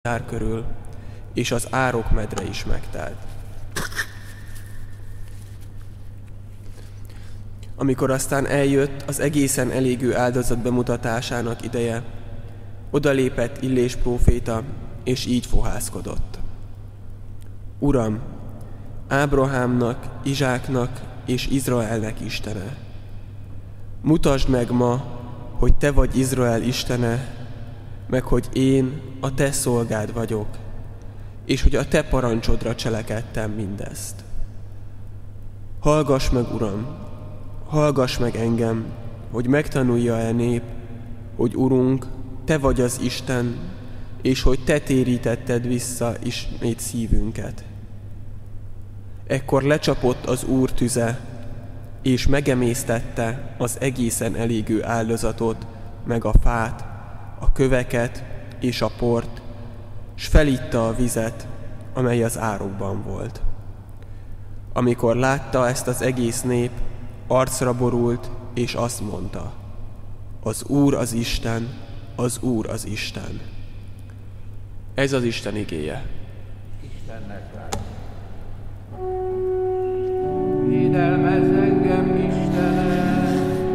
tár körül, és az árokmedre is megtelt. Amikor aztán eljött az egészen elégő áldozat bemutatásának ideje, odalépett Illés próféta, és így fohászkodott. Uram, Ábrahámnak, Izsáknak és Izraelnek Istene! Mutasd meg ma, hogy Te vagy Izrael Istene, meg hogy én a Te szolgád vagyok, és hogy a Te parancsodra cselekedtem mindezt. Hallgass meg, Uram, hallgass meg engem, hogy megtanulja nép, hogy Urunk, Te vagy az Isten, és hogy Te térítetted vissza ismét szívünket. Ekkor lecsapott az Úr tüze, és megemésztette az egészen elégő áldozatot, meg a fát, a köveket és a port, s felitta a vizet, amely az árokban volt. Amikor látta ezt az egész nép, arcra borult, és azt mondta: az Úr az Isten, az Úr az Isten. Ez az Isten igéje. Istennek látom. Védelmezz engem, Istenem!